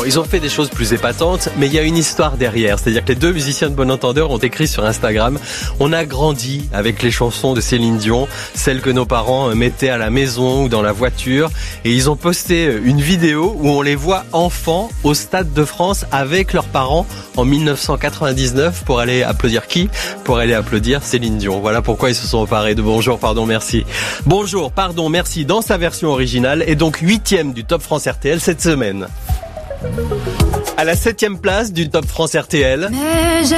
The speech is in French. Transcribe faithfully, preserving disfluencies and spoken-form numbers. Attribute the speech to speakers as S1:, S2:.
S1: ils ont fait des choses plus épatantes, mais il y a une histoire derrière. C'est-à-dire que les deux musiciens de Bon Entendeur ont écrit sur Instagram: on a grandi avec les chansons de Céline Dion, celles que nos parents mettaient à la maison ou dans la voiture. Et ils ont posté une vidéo où on les voit enfants au Stade de France avec leurs parents en mille neuf cent quatre-vingt-dix-neuf pour aller applaudir qui ? Pour aller applaudir Céline Dion. Voilà pourquoi ils se sont emparés de Bonjour, pardon, merci. Bonjour, pardon, merci dans sa version originale et donc huitième du Top France R T L cette semaine. À la septième place du Top France R T L.